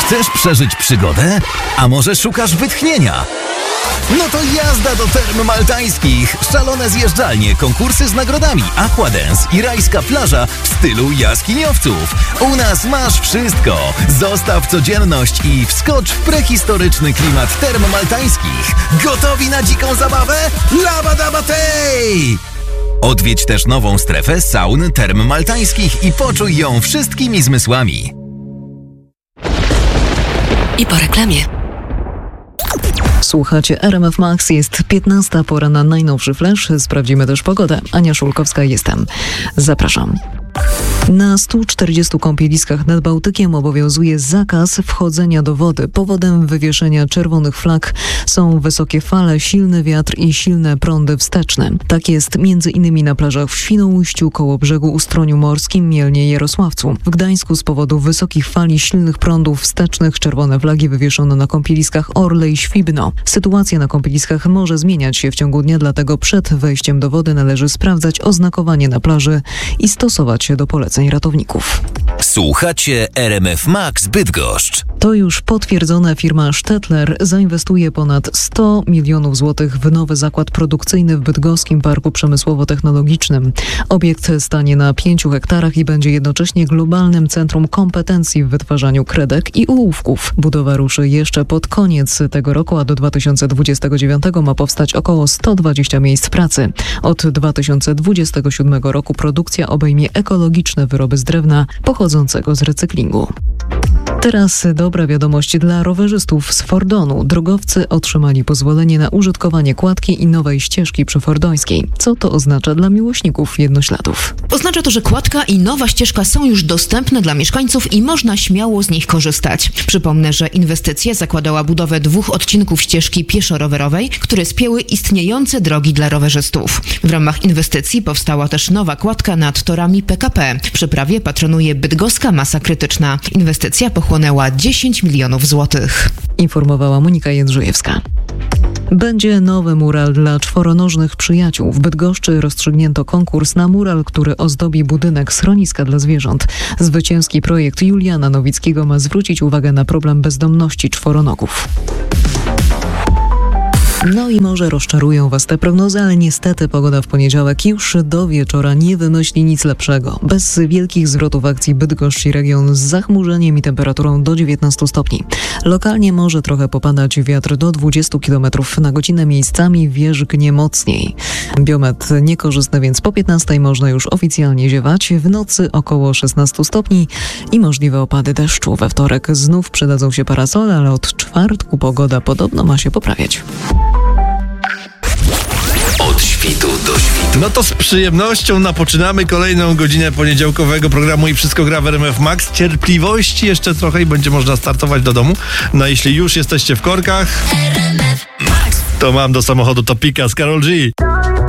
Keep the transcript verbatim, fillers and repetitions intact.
Chcesz przeżyć przygodę? A może szukasz wytchnienia? No to jazda do Term Maltańskich! Szalone zjeżdżalnie, konkursy z nagrodami, aquadance i rajska plaża w stylu jaskiniowców. U nas masz wszystko! Zostaw codzienność i wskocz w prehistoryczny klimat Term Maltańskich. Gotowi na dziką zabawę? Labadabatej! Odwiedź też nową strefę saun Term Maltańskich i poczuj ją wszystkimi zmysłami. I po reklamie. Słuchacie R M F Max, jest piętnasta, pora na najnowszy flash. Sprawdzimy też pogodę. Ania Szulkowska jestem. Zapraszam. Na stu czterdziestu kąpieliskach nad Bałtykiem obowiązuje zakaz wchodzenia do wody. Powodem wywieszenia czerwonych flag są wysokie fale, silny wiatr i silne prądy wsteczne. Tak jest między innymi na plażach w Świnoujściu, Kołobrzegu, Ustroniu Morskim, Mielnie i Jarosławcu. W Gdańsku z powodu wysokich fal i silnych prądów wstecznych czerwone flagi wywieszono na kąpieliskach Orle i Świbno. Sytuacja na kąpieliskach może zmieniać się w ciągu dnia, dlatego przed wejściem do wody należy sprawdzać oznakowanie na plaży i stosować się do poleceń ratowników. Słuchacie R M F Max Bydgoszcz. To już potwierdzone. Firma Stettler zainwestuje ponad sto milionów złotych w nowy zakład produkcyjny w Bydgoskim Parku Przemysłowo-Technologicznym. Obiekt stanie na pięciu hektarach i będzie jednocześnie globalnym centrum kompetencji w wytwarzaniu kredek i ołówków. Budowa ruszy jeszcze pod koniec tego roku, a do dwa tysiące dwudziestego dziewiątego ma powstać około sto dwadzieścia miejsc pracy. Od dwa tysiące dwudziestego siódmego roku produkcja obejmie ekologiczne wyroby z drewna pochodzącego z recyklingu. Teraz dobra wiadomość dla rowerzystów z Fordonu. Drogowcy otrzymali pozwolenie na użytkowanie kładki i nowej ścieżki przyfordońskiej. Co to oznacza dla miłośników jednośladów? Oznacza to, że kładka i nowa ścieżka są już dostępne dla mieszkańców i można śmiało z nich korzystać. Przypomnę, że inwestycja zakładała budowę dwóch odcinków ścieżki pieszo-rowerowej, które spięły istniejące drogi dla rowerzystów. W ramach inwestycji powstała też nowa kładka nad torami P K P. Przeprawie patronuje bydgoska masa krytyczna. Inwestycja pochłonęła dziesięć milionów złotych. Informowała Monika Jędrzejewska. Będzie nowy mural dla czworonożnych przyjaciół. W Bydgoszczy rozstrzygnięto konkurs na mural, który ozdobi budynek schroniska dla zwierząt. Zwycięski projekt Juliana Nowickiego ma zwrócić uwagę na problem bezdomności czworonogów. No i może rozczarują Was te prognozy, ale niestety pogoda w poniedziałek już do wieczora nie wymyśli nic lepszego. Bez wielkich zwrotów akcji Bydgoszcz i region z zachmurzeniem i temperaturą do dziewiętnastu stopni. Lokalnie może trochę popadać wiatr do dwudziestu kilometrów na godzinę, miejscami wierzgnie mocniej. Biometr niekorzystny, więc po piętnastej można już oficjalnie ziewać. W nocy około szesnastu stopni i możliwe opady deszczu. We wtorek znów przydadzą się parasole, ale od czwartku pogoda podobno ma się poprawiać. Od świtu do świtu. No to z przyjemnością napoczynamy kolejną godzinę poniedziałkowego programu i wszystko gra w R M F Max. Cierpliwości jeszcze trochę i będzie można startować do domu. No jeśli już jesteście w korkach, to mam do samochodu Topika z Karol G.